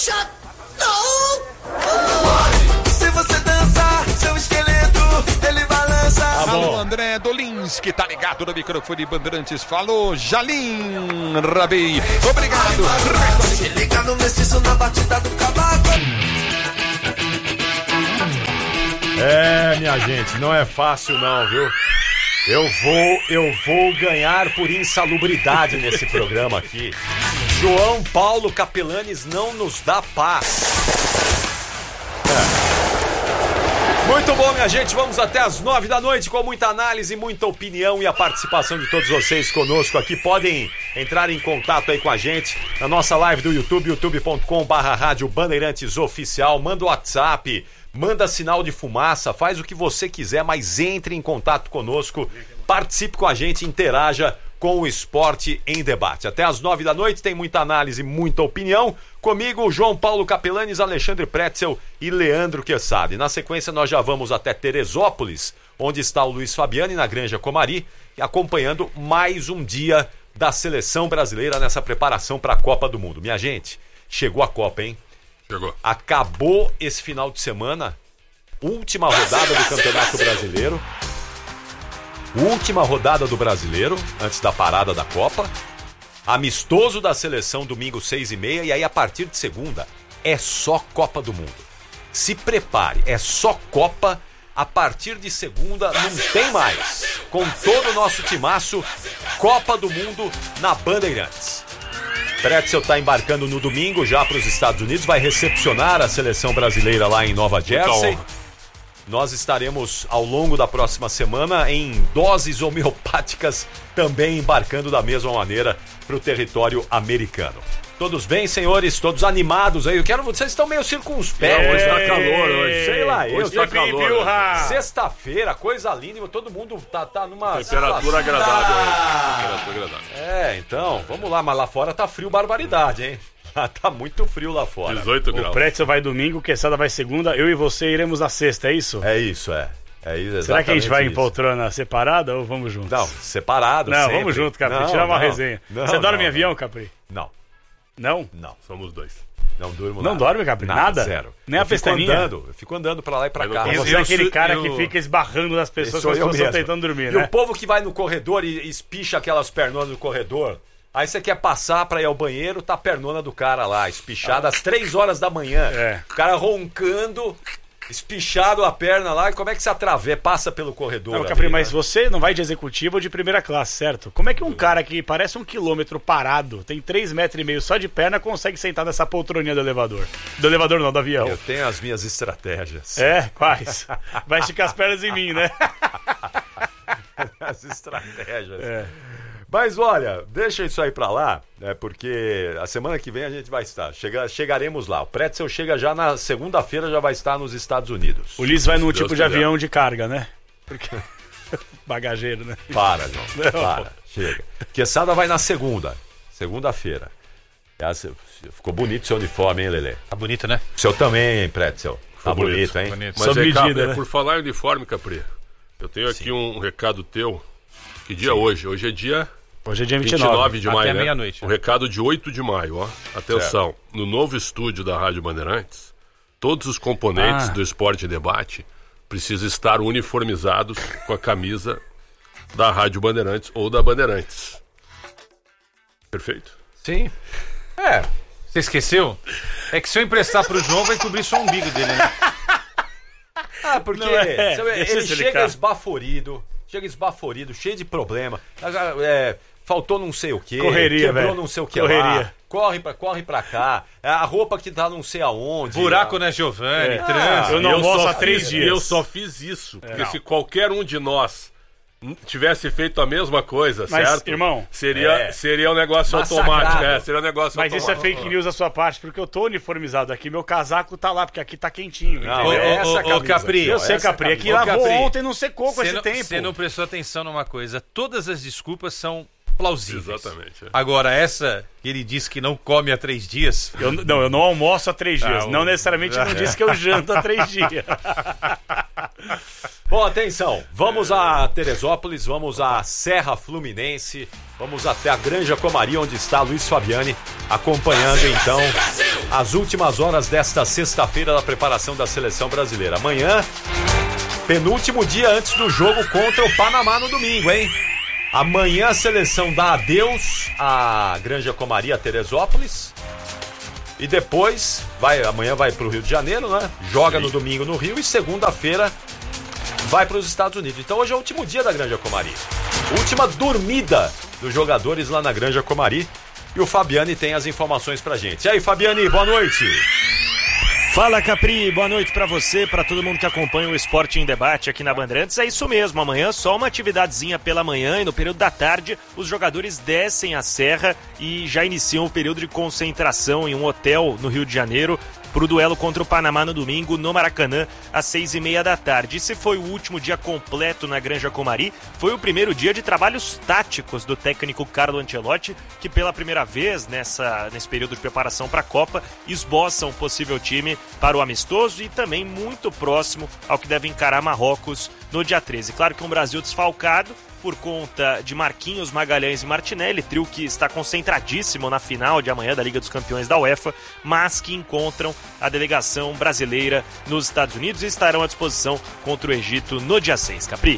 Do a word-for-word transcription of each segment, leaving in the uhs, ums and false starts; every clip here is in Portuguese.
shut Se você dançar, seu esqueleto, ele balança. Alô, André Dolinski, tá ligado no microfone Bandeirantes. Falou, Jalim Rabei. Obrigado. Se liga no mestiço na batida do cavaco. É, minha gente, não é fácil não, viu? Eu vou, eu vou ganhar por insalubridade nesse programa aqui. João Paulo Capelanes não nos dá paz. É. Muito bom, minha gente, vamos até as nove da noite com muita análise, muita opinião e a participação de todos vocês conosco aqui. Podem entrar em contato aí com a gente na nossa live do YouTube, youtube ponto com barra rádio Bandeirantes Oficial. Manda o WhatsApp, manda sinal de fumaça, faz o que você quiser, mas entre em contato conosco, participe com a gente, interaja com o Esporte em Debate. Até às nove da noite tem muita análise, muita opinião. Comigo, João Paulo Capelanes, Alexandre Pretzel e Leandro Quezada. E na sequência nós já vamos até Teresópolis, onde está o Luiz Fabiani, na Granja Comari, acompanhando mais um dia da seleção brasileira nessa preparação para a Copa do Mundo. Minha gente, chegou a Copa, hein? Chegou. Acabou esse final de semana, última rodada do Campeonato Brasileiro. Última rodada do Brasileiro, antes da parada da Copa. Amistoso da seleção, domingo seis e meia. E aí, a partir de segunda, é só Copa do Mundo. Se prepare, é só Copa. A partir de segunda, não tem mais. Com todo o nosso timaço, Copa do Mundo na Bandeirantes. Pretzel está embarcando no domingo já para os Estados Unidos. Vai recepcionar a seleção brasileira lá em Nova Jersey. Nós estaremos ao longo da próxima semana em doses homeopáticas também embarcando da mesma maneira para o território americano. Todos bem, senhores? Todos animados aí? Eu quero... Vocês estão meio circunspectos. É, hoje tá calor hoje. Sei lá, hoje eu. tá calor. Sexta-feira, coisa linda, todo mundo tá, tá numa... Temperatura agradável. Tá... Temperatura agradável. É, então, vamos lá, mas lá fora tá frio barbaridade, hein? Tá muito frio lá fora. dezoito graus. O Pretzel vai domingo, o Quezada vai segunda, eu e você iremos na sexta, é isso? É isso, é. É isso, será que a gente vai isso. em poltrona separada ou vamos juntos? Não, separado. Não, sempre. vamos junto, Capri. Não, Tirar uma não, resenha. não, você dorme não, em avião, não. Capri? Não. Não? Não. Somos dois. Não durmo Não nada. dorme, Capri? Nada? Nada? Zero. Nem eu a pestaninha? Fico andando, eu fico andando pra lá e pra cá. E você é aquele cara que fica esbarrando nas pessoas quando as pessoas estão tentando dormir, e né? E o povo que vai no corredor e espicha aquelas pernonas no corredor... Aí você quer passar pra ir ao banheiro, tá a pernona do cara lá, espichada às três horas da manhã. É. O cara roncando, espichado a perna lá, e como é que você atravessa, passa pelo corredor? Não, Capri, ali, mas né? você não vai de executivo ou de primeira classe, certo? Como é que um cara que parece um quilômetro parado, tem três metros e meio só de perna, consegue sentar nessa poltroninha do elevador? Do elevador não, do avião. Eu tenho as minhas estratégias. É? Quais? Vai esticar as pernas em mim, né? As estratégias. É. Mas olha, deixa isso aí pra lá, né, porque a semana que vem a gente vai estar, chega, chegaremos lá. O Pretzel chega já na segunda-feira, já vai estar nos Estados Unidos. O Liz vai num Deus tipo de quiser. avião de carga, né? Porque... Bagageiro, né? Para, João, Não. para, chega. Quezada vai na segunda, segunda-feira. Ficou bonito seu uniforme, hein, Lelê? Tá bonito, né? O seu também, hein, Pretzel? Tá bonito, bonito, hein? bonito. Mas Sob é, medida, Capri, né? por falar em uniforme, Capri, eu tenho aqui Sim. um recado teu. Que dia é hoje? Hoje é dia... Hoje é dia vinte e vinte e nove nove. de Até maio, né? meia-noite. Um recado de oito de maio, ó. Atenção, no novo estúdio da Rádio Bandeirantes, todos os componentes Ah. do Esporte em Debate precisam estar uniformizados com a camisa da Rádio Bandeirantes ou da Bandeirantes. Perfeito? Sim. É. Você esqueceu? É que se eu emprestar pro João, vai cobrir só o umbigo dele, né? Ah, porque Não é. sabe, Deixa ele eu chega explicar. esbaforido, chega esbaforido, cheio de problema. É, faltou não sei o que, Correria, quebrou velho. não sei o que Correria. lá. Corre pra, corre pra cá, a roupa que tá não sei aonde. Buraco, a... né, Giovanni? É. Trânsito. Eu não E almoço só há três fiz- dias. E eu só fiz isso, porque Não. se qualquer um de nós tivesse feito a mesma coisa, Mas, certo? irmão, seria, é. seria um negócio Massacrado. automático. É, seria um negócio Mas isso é automático. fake news da sua parte, porque eu tô uniformizado aqui, meu casaco tá lá, porque aqui tá quentinho. Não, entendeu? é Ô, essa ô, ô, camisa. Capri, Eu sei, essa Capri, é que camisa. lavou Capri, ontem e não secou com Você esse não, tempo. você não prestou atenção numa coisa. Todas as desculpas são plausíveis. Exatamente. é. Agora, essa, que ele disse que não come há três dias. Eu, não, eu não almoço há três dias. Ah, não o- necessariamente eu não disse que eu janto há três dias. Bom, atenção, vamos a Teresópolis, vamos à Serra Fluminense, vamos até a Granja Comari, onde está Luiz Fabiani, acompanhando então as últimas horas desta sexta-feira da preparação da seleção brasileira. Amanhã, penúltimo dia antes do jogo contra o Panamá no domingo, hein? Amanhã a seleção dá adeus à Granja Comari, a Teresópolis. E depois, vai, amanhã vai para o Rio de Janeiro, né? Joga no domingo no Rio e segunda-feira vai para os Estados Unidos. Então hoje é o último dia da Granja Comari. Última dormida dos jogadores lá na Granja Comari. E o Fabiani tem as informações pra gente. E aí, Fabiani, boa noite. Fala, Capri, boa noite pra você, pra todo mundo que acompanha o Esporte em Debate aqui na Bandeirantes. É isso mesmo, amanhã só uma atividadezinha pela manhã e no período da tarde os jogadores descem a serra e já iniciam o período de concentração em um hotel no Rio de Janeiro para o duelo contra o Panamá no domingo, no Maracanã, às seis e meia da tarde. E se foi o último dia completo na Granja Comari, foi o primeiro dia de trabalhos táticos do técnico Carlo Ancelotti, que pela primeira vez nessa, nesse período de preparação para a Copa, esboça um possível time para o amistoso e também muito próximo ao que deve encarar Marrocos no dia treze. Claro que um Brasil desfalcado, por conta de Marquinhos, Magalhães e Martinelli, trio que está concentradíssimo na final de amanhã da Liga dos Campeões da UEFA, mas que encontram a delegação brasileira nos Estados Unidos e estarão à disposição contra o Egito no dia seis. Capri?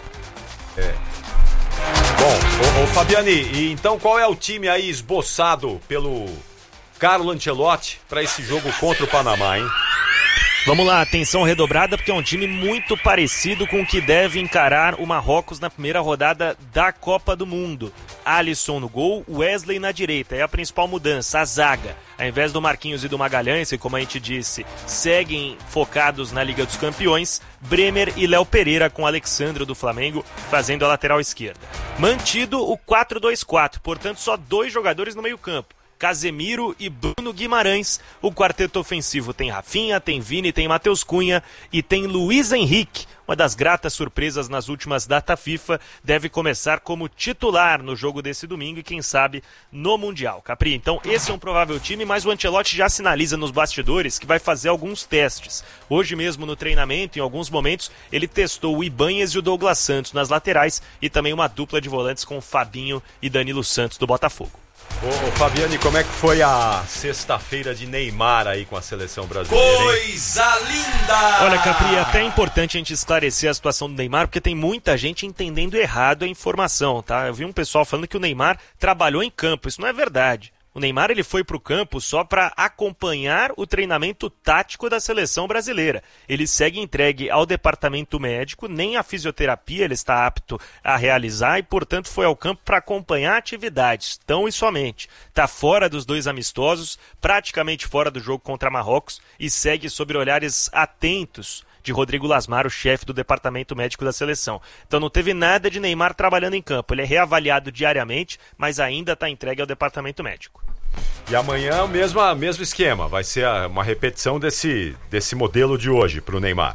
É. Bom, ô, ô Fabiani, e então qual é o time aí esboçado pelo Carlo Ancelotti para esse jogo contra o Panamá, hein? Vamos lá, atenção redobrada, porque é um time muito parecido com o que deve encarar o Marrocos na primeira rodada da Copa do Mundo. Alisson no gol, Wesley na direita, é a principal mudança, a zaga. Ao invés do Marquinhos e do Magalhães, que como a gente disse, seguem focados na Liga dos Campeões, Bremer e Léo Pereira com Alexandre do Flamengo fazendo a lateral esquerda. Mantido o quatro dois quatro, portanto só dois jogadores no meio campo. Casemiro e Bruno Guimarães. O quarteto ofensivo tem Rafinha, tem Vini, tem Matheus Cunha e tem Luiz Henrique. Uma das gratas surpresas nas últimas data FIFA, deve começar como titular no jogo desse domingo e quem sabe no Mundial. Capri, então esse é um provável time, mas o Ancelotti já sinaliza nos bastidores que vai fazer alguns testes. Hoje mesmo no treinamento, em alguns momentos, ele testou o Ibanez e o Douglas Santos nas laterais e também uma dupla de volantes com Fabinho e Danilo Santos do Botafogo. Ô, ô Fabiani, como é que foi a sexta-feira de Neymar aí com a seleção brasileira, hein? Coisa linda! Olha, Capri, é até importante a gente esclarecer a situação do Neymar, porque tem muita gente entendendo errado a informação, tá? Eu vi um pessoal falando que o Neymar trabalhou em campo, isso não é verdade. O Neymar ele foi para o campo só para acompanhar o treinamento tático da seleção brasileira. Ele segue entregue ao departamento médico, nem a fisioterapia ele está apto a realizar e, portanto, foi ao campo para acompanhar atividades, tão e somente. Está fora dos dois amistosos, praticamente fora do jogo contra Marrocos e segue sob olhares atentos de Rodrigo Lasmar, o chefe do departamento médico da seleção. Então não teve nada de Neymar trabalhando em campo. Ele é reavaliado diariamente, mas ainda está entregue ao departamento médico. E amanhã o mesmo, mesmo esquema, vai ser uma repetição desse, desse modelo de hoje para o Neymar.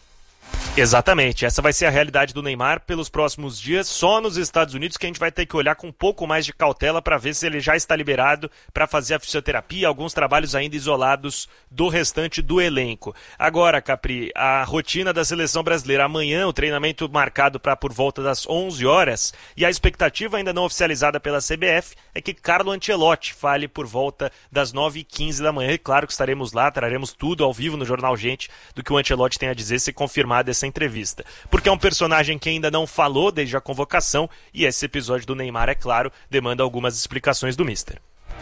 Exatamente, essa vai ser a realidade do Neymar pelos próximos dias, só nos Estados Unidos que a gente vai ter que olhar com um pouco mais de cautela para ver se ele já está liberado para fazer a fisioterapia, alguns trabalhos ainda isolados do restante do elenco. Agora, Capri, a rotina da seleção brasileira, amanhã o treinamento marcado para por volta das onze horas e a expectativa ainda não oficializada pela C B F é que Carlo Ancelotti fale por volta das nove e quinze da manhã e claro que estaremos lá, traremos tudo ao vivo no Jornal Gente do que o Ancelotti tem a dizer se confirmar dessa entrevista, porque é um personagem que ainda não falou desde a convocação e esse episódio do Neymar, é claro, demanda algumas explicações do mister.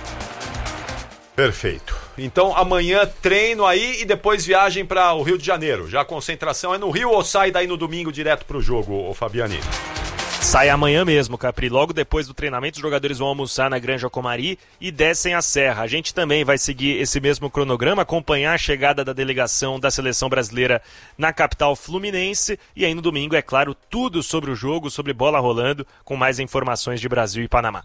Perfeito. Então amanhã treino aí e depois viagem para o Rio de Janeiro. Já a concentração é no Rio ou sai daí no domingo direto para o jogo, ô Fabiani? Sai amanhã mesmo, Capri. Logo depois do treinamento, os jogadores vão almoçar na Granja Comari e descem a serra. A gente também vai seguir esse mesmo cronograma, acompanhar a chegada da delegação da seleção brasileira na capital fluminense. E aí no domingo, é claro, tudo sobre o jogo, sobre bola rolando, com mais informações de Brasil e Panamá.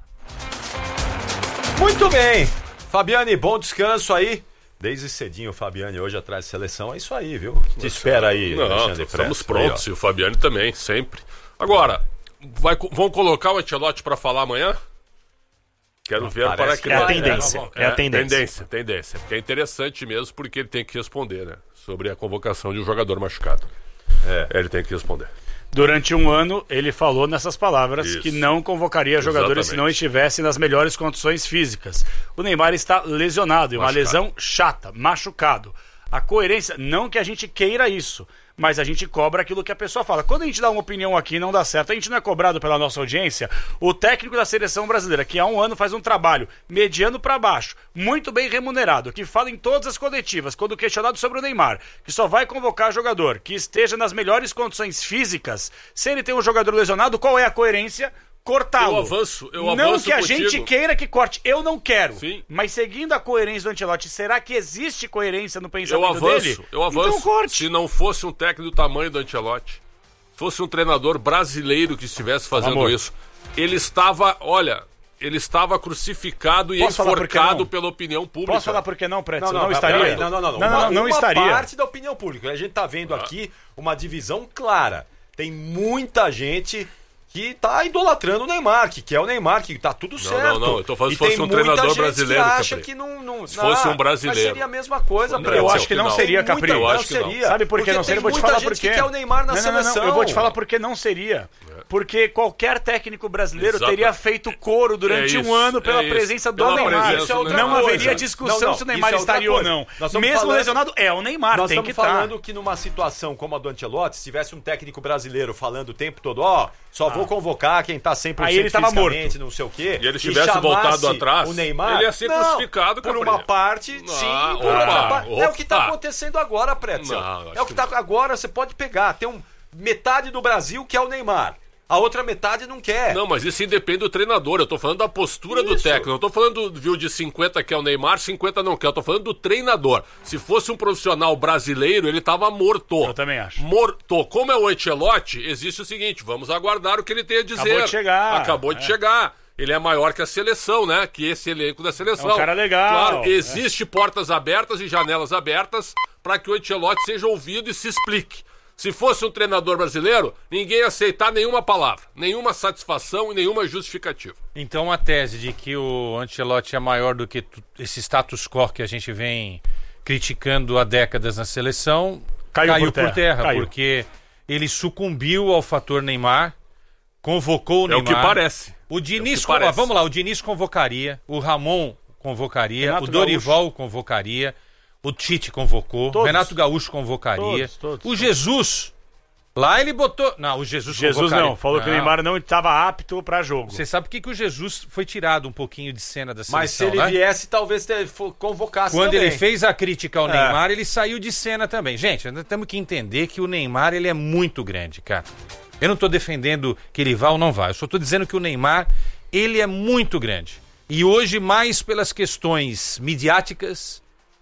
Muito bem. Fabiani, bom descanso aí. Desde cedinho, Fabiani, hoje atrás da seleção. É isso aí, viu? Te espera aí, Não, Alexandre estamos Prestes, prontos. aí, E o Fabiani também, sempre. Agora... Vai, vão colocar o Ancelotti para falar amanhã? Quero Não, ver para que É a tendência. É, é a tendência. Tendência, tendência. Porque é interessante mesmo, porque ele tem que responder, né? Sobre a convocação de um jogador machucado. É. Ele tem que responder. Durante um ano, ele falou nessas palavras Isso. que não convocaria jogadores Exatamente. se não estivessem nas melhores condições físicas. O Neymar está lesionado, e uma Machucado. lesão chata, machucado. A coerência, não que a gente queira isso, mas a gente cobra aquilo que a pessoa fala. Quando a gente dá uma opinião aqui e não dá certo, a gente não é cobrado pela nossa audiência. O técnico da seleção brasileira, que há um ano faz um trabalho mediano para baixo, muito bem remunerado, que fala em todas as coletivas, quando questionado sobre o Neymar, que só vai convocar jogador que esteja nas melhores condições físicas. Se ele tem um jogador lesionado, qual é a coerência? Cortá-lo. Eu avanço, eu Não avanço que a contigo. gente queira que corte, eu não quero. Sim. Mas seguindo a coerência do Ancelotti, será que existe coerência no Eu pensamento avanço, dele? eu avanço. Então corte. Se não fosse um técnico do tamanho do Ancelotti, fosse um treinador brasileiro que estivesse fazendo Amor. isso, ele estava, olha, ele estava crucificado e Posso falar por que enforcado não? pela opinião pública. Posso falar por que não, Pretzel? Não, Não, não, estaria. peraí, não, não, não, Não, não, não, não uma estaria. parte da opinião pública. A gente tá vendo aqui uma divisão clara. Tem muita gente que tá idolatrando o Neymar, que quer o Neymar, que tá tudo certo. não, não, eu tô falando E se fosse tem um muita treinador gente brasileiro, que acha Capri. que não... não Se fosse um brasileiro. Mas seria a mesma coisa, Não, Pretzel. Eu acho que não não. seria, Tem Capri. muita- Eu não acho que não. seria. Sabe por que Porque não seria? Eu vou te tem falar muita por gente quê. que quer o Neymar na não, não, não, seleção. não, eu vou te falar por que não seria. Porque qualquer técnico brasileiro Exato. teria feito coro durante É um isso, ano pela é isso. presença do Pela Neymar. presença Isso é outra Não coisa. haveria discussão Não, não, se o Neymar isso é outra estaria ou coisa. não. Nós estamos Mesmo falando- lesionado, é o Neymar, Nós tem estamos que estar. falando que numa situação como a do Ancelotti, se tivesse um técnico brasileiro falando o tempo todo, ó, só vou convocar quem tá cem por cento Aí ele tava fisicamente, não sei o quê. E ele tivesse chamasse voltado atrás, o Neymar, ele ia ser não, crucificado, por Capri. uma parte, Ah, sim, por opa, outra parte. É o que tá opa. acontecendo agora, Pretzel. Não, acho É o que que tá agora, você pode pegar, tem um metade do Brasil que é o Neymar. A outra metade não quer. Não, mas isso independe do treinador. Eu tô falando da postura do Isso. técnico. Eu não tô falando do viu de cinquenta que é o Neymar, cinquenta não quer. Eu tô falando do treinador. Se fosse um profissional brasileiro, ele tava morto. Eu também acho. Morto. Como é o Ancelotti, existe o seguinte, vamos aguardar o que ele tem a dizer. Acabou de chegar. Acabou de É. chegar. Ele é maior que a seleção, né? Que esse elenco da seleção. É um cara legal. Claro, existe portas abertas e janelas abertas para que o Ancelotti seja ouvido e se explique. Se fosse um treinador brasileiro, ninguém ia aceitar nenhuma palavra, nenhuma satisfação e nenhuma justificativa. Então a tese de que o Ancelotti é maior do que tu- esse status quo que a gente vem criticando há décadas na seleção Caiu caiu, por por terra, terra, caiu. porque ele sucumbiu ao fator Neymar, convocou o É Neymar. o que parece. O Diniz, É o que convo- parece. vamos lá, o Diniz convocaria, o Ramon convocaria, Renato o Dorival convocaria, o Tite convocou, Todos. Renato Gaúcho convocaria, Todos, todos, o todos. Jesus, lá ele botou... Não, o Jesus Jesus convocaria. não, falou que o Não. Neymar não estava apto pra jogo. Você sabe por que, que o Jesus foi tirado um pouquinho de cena da seleção, Mas se ele né? viesse, talvez te- fo- convocasse Quando também. ele fez a crítica ao É. Neymar, ele saiu de cena também. Gente, nós temos que entender que o Neymar ele é muito grande, cara. Eu não estou defendendo que ele vá ou não vá. Eu só estou dizendo que o Neymar ele é muito grande. E hoje, mais pelas questões midiáticas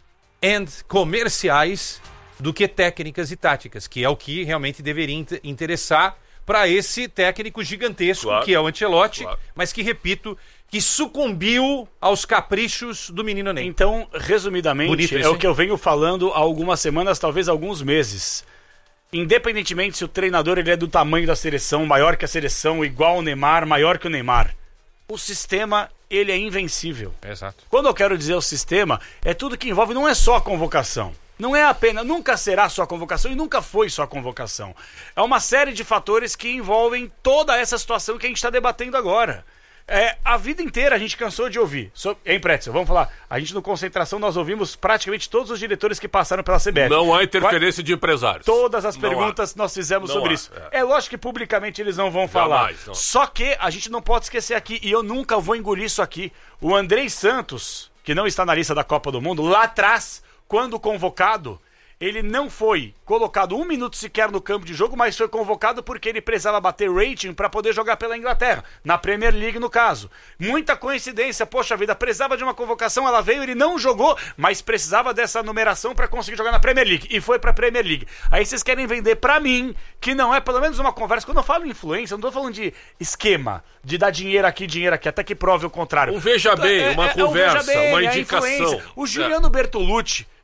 e comerciais do que técnicas e táticas, que é o que realmente deveria inter- interessar para esse técnico gigantesco, Claro. que é o Ancelotti, Claro. mas que, repito, que sucumbiu aos caprichos do menino Ney. Então, resumidamente, Bonito é isso, o hein? que eu venho falando há algumas semanas, talvez alguns meses. Independentemente se o treinador ele é do tamanho da seleção, maior que a seleção, igual o Neymar, maior que o Neymar, o sistema ele é invencível. Exato. Quando eu quero dizer o sistema, é tudo que envolve, não é só a convocação. Não é apenas, nunca será só a convocação e nunca foi só a convocação. É uma série de fatores que envolvem toda essa situação que a gente está debatendo agora. É, a vida inteira a gente cansou de ouvir. So, hein, Pretzel, vamos falar. A gente no Concentração nós ouvimos praticamente todos os diretores que passaram pela C B F. Não há interferência de empresários. Todas as Não perguntas nós fizemos Não sobre há, isso. é. É. lógico que publicamente eles não vão falar. Jamais, não. Só que a gente não pode esquecer aqui, e eu nunca vou engolir isso aqui. O Andrei Santos, que não está na lista da Copa do Mundo, lá atrás, quando convocado, ele não foi colocado um minuto sequer no campo de jogo, mas foi convocado porque ele precisava bater rating para poder jogar pela Inglaterra, na Premier League no caso. Muita coincidência, poxa vida, precisava de uma convocação, ela veio, ele não jogou, mas precisava dessa numeração para conseguir jogar na Premier League, e foi pra Premier League. Aí vocês querem vender pra mim, que não é pelo menos uma conversa, quando eu falo influência, eu não tô falando de esquema, de dar dinheiro aqui, dinheiro aqui, até que prove o contrário. Um veja bem, uma um conversa, veja bem, uma é a indicação. influência. O Juliano Bertolucci,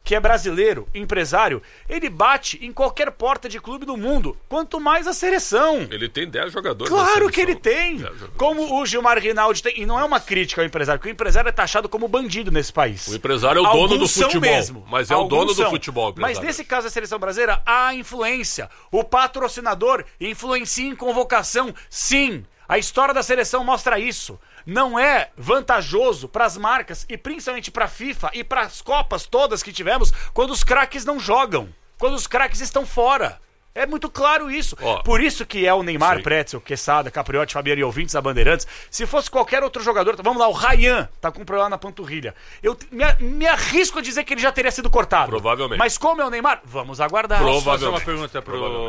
que é brasileiro, empresário, ele bate em qualquer porta de clube do mundo, quanto mais a seleção. Ele tem dez jogadores. na Claro seleção. que ele tem. Como o Gilmar Rinaldi tem. E não é uma crítica ao empresário, porque o empresário é taxado como bandido nesse país. O empresário é o dono Alguns do são futebol. mesmo. Mas é o Alguns dono do são. futebol. o Mas empresário. nesse caso da seleção brasileira, há influência. O patrocinador influencia em convocação, sim. A história da seleção mostra isso. Não é vantajoso para as marcas e principalmente para a FIFA e para as Copas todas que tivemos quando os craques não jogam, quando os craques estão fora. É muito claro isso. Ó, Por isso que é o Neymar, sim. Pretzel, Quesada, Capriotti, Fabiano e ouvintes da Bandeirantes. Se fosse qualquer outro jogador, vamos lá, o Ryan tá com um problema na panturrilha. Eu te- me, me arrisco a dizer que ele já teria sido cortado. Provavelmente. Mas como é o Neymar, vamos aguardar. Posso fazer Provavelmente. uma pergunta pro